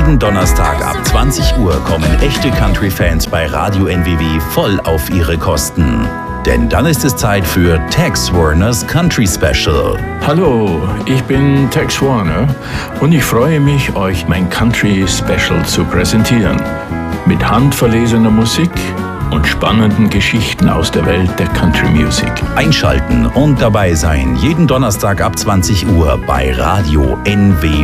Jeden Donnerstag ab 20 Uhr kommen echte Country-Fans bei Radio NWW voll auf ihre Kosten. Denn dann ist es Zeit für Tex Warners Country Special. Hallo, ich bin Tex Warner und ich freue mich, euch mein Country Special zu präsentieren. Mit handverlesener Musik und spannenden Geschichten aus der Welt der Country Music. Einschalten und dabei sein, jeden Donnerstag ab 20 Uhr bei Radio NWW.